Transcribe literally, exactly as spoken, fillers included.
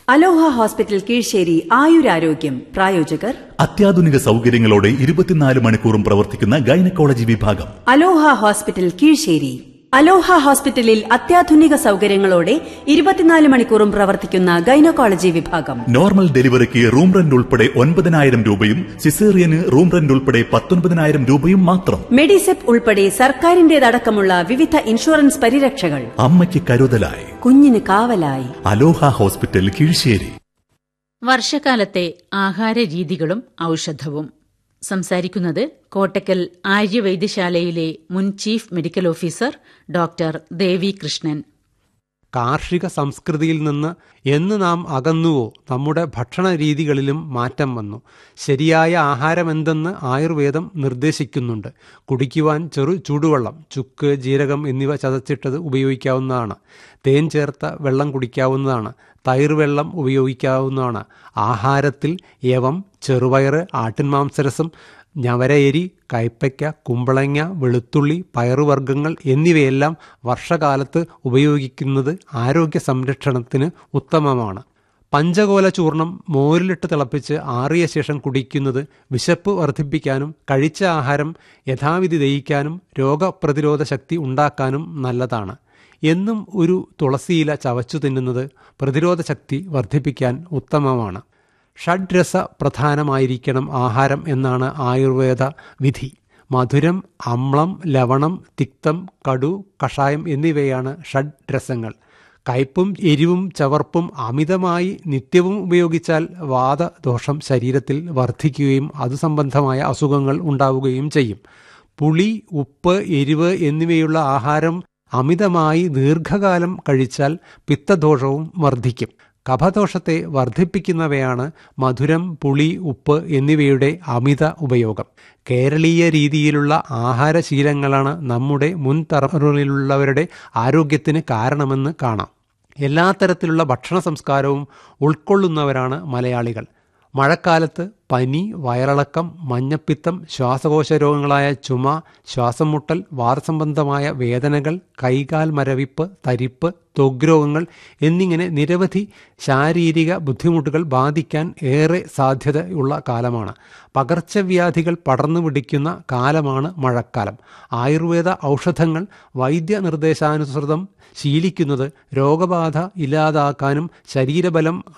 അലോഹ hospital Kizhisseri ആയുരാരോഗ്യം പ്രായോജകർ അത്യാധുനിക സൗകര്യങ്ങളോടെ ഇരുപത്തിനാല് മണിക്കൂറും പ്രവർത്തിക്കുന്ന ഗൈനക്കോളജി വിഭാഗം. അലോഹ ഹോസ്പിറ്റൽ കീഴ്ശേരി. അലോഹ ഹോസ്പിറ്റലിൽ അത്യാധുനിക സൗകര്യങ്ങളോടെ ഇരുപത്തിനാല് മണിക്കൂറും പ്രവർത്തിക്കുന്ന ഗൈനക്കോളജി വിഭാഗം. നോർമൽ ഡെലിവറിക്ക് റൂം റെന്റ് ഉൾപ്പെടെ ഒൻപതിനായിരം രൂപയും സിസേറിയന് റൂം റെന്റ് ഉൾപ്പെടെ പത്തൊൻപതിനായിരം രൂപയും മാത്രം. മെഡിസെപ് ഉൾപ്പെടെ സർക്കാരിന്റേതടക്കമുള്ള വിവിധ ഇൻഷുറൻസ് പരിരക്ഷകൾ. അമ്മയ്ക്ക് കരുതലായി, കുഞ്ഞിന് കാവലായി. അലോഹ ഹോസ്പിറ്റൽ കീഴ്ശേരി. വർഷകാലത്തെ ആഹാര രീതികളും ഔഷധവും സംസാരിക്കുന്നത് കോട്ടക്കൽ ആര്യവൈദ്യശാലയിലെ മുൻ ചീഫ് മെഡിക്കൽ ഓഫീസർ ഡോക്ടർ ദേവി കൃഷ്ണൻ. കാർഷിക സംസ്കൃതിയിൽ നിന്ന് എന്ന് നാം അകന്നുവോ നമ്മുടെ ഭക്ഷണ രീതികളിലും മാറ്റം വന്നു. ശരിയായ ആഹാരമെന്തെന്ന് ആയുർവേദം നിർദ്ദേശിക്കുന്നുണ്ട്. കുടിക്കുവാൻ ചെറു ചൂടുവെള്ളം, ചുക്ക്, ജീരകം എന്നിവ ചതച്ചിട്ടത് ഉപയോഗിക്കാവുന്നതാണ്. തേൻ ചേർത്ത വെള്ളം കുടിക്കാവുന്നതാണ്. തൈർ വെള്ളം ഉപയോഗിക്കാവുന്നതാണ്. ആഹാരത്തിൽ യവം, ചെറുപയർ, ആട്ടിൻമാംസരസം, ഞവരയരി, കൈപ്പയ്ക്ക, കുമ്പളങ്ങ, വെളുത്തുള്ളി, പയറുവർഗ്ഗങ്ങൾ എന്നിവയെല്ലാം വർഷകാലത്ത് ഉപയോഗിക്കുന്നത് ആരോഗ്യ സംരക്ഷണത്തിന് ഉത്തമമാണ്. പഞ്ചകോല ചൂർണം മോരിലിട്ട് തിളപ്പിച്ച് ആറിയ ശേഷം കുടിക്കുന്നത് വിശപ്പ് വർദ്ധിപ്പിക്കാനും കഴിച്ച ആഹാരം യഥാവിധി ദഹിക്കാനും രോഗപ്രതിരോധ ശക്തി ഉണ്ടാക്കാനും നല്ലതാണ്. എന്നും ഒരു തുളസിയില ചവച്ചു തിന്നുന്നത് പ്രതിരോധ ശക്തി വർദ്ധിപ്പിക്കാൻ ഉത്തമമാണ്. ഷഡ്രസ പ്രധാനമായിരിക്കണം ആഹാരം എന്നാണ് ആയുർവേദ വിധി. മധുരം, അമ്ളം, ലവണം, തിക്തം, കടു, കഷായം എന്നിവയാണ് ഷഡ്രസങ്ങൾ. കയ്പും എരിവും ചവർപ്പും അമിതമായി നിത്യവും ഉപയോഗിച്ചാൽ വാതദോഷം ശരീരത്തിൽ വർദ്ധിക്കുകയും അതുസംബന്ധമായ അസുഖങ്ങൾ ഉണ്ടാവുകയും ചെയ്യും. പുളി, ഉപ്പ്, എരിവ് എന്നിവയുള്ള ആഹാരം അമിതമായി ദീർഘകാലം കഴിച്ചാൽ പിത്തദോഷവും വർദ്ധിക്കും. കഫദോഷത്തെ വർദ്ധിപ്പിക്കുന്നവയാണ് മധുരം, പുളി, ഉപ്പ് എന്നിവയുടെ അമിത ഉപയോഗം. കേരളീയ രീതിയിലുള്ള ആഹാരശീലങ്ങളാണ് നമ്മുടെ മുൻ തലമുറയിലുള്ളവരുടെ ആരോഗ്യത്തിന് കാരണമെന്ന് കാണാം. എല്ലാ തരത്തിലുള്ള ഭക്ഷണ സംസ്കാരവും ഉൾക്കൊള്ളുന്നവരാണ് മലയാളികൾ. മഴക്കാലത്ത് പനി, വയറിളക്കം, മഞ്ഞപ്പിത്തം, ശ്വാസകോശ രോഗങ്ങളായ ചുമ, ശ്വാസം മുട്ടൽ, വാതസംബന്ധമായ വേദനകൾ, കൈകാൽ മരവിപ്പ്, തരിപ്പ്, ത്വഗ്രോഗങ്ങൾ എന്നിങ്ങനെ നിരവധി ശാരീരിക ബുദ്ധിമുട്ടുകൾ ബാധിക്കാൻ ഏറെ സാധ്യതയുള്ള കാലമാണ്. പകർച്ചവ്യാധികൾ പടർന്നു പിടിക്കുന്ന കാലമാണ് മഴക്കാലം. ആയുർവേദ ഔഷധങ്ങൾ വൈദ്യ നിർദ്ദേശാനുസൃതം ശീലിക്കുന്നത് രോഗബാധ ഇല്ലാതാക്കാനും ശരീരബലം